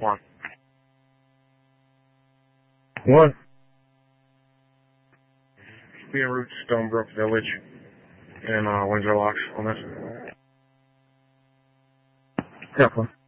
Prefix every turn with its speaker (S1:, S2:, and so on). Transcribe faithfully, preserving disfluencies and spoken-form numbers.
S1: One.
S2: One.
S1: Being route to Stonebrook Village and uh, Windsor Locks on this.
S2: Definitely.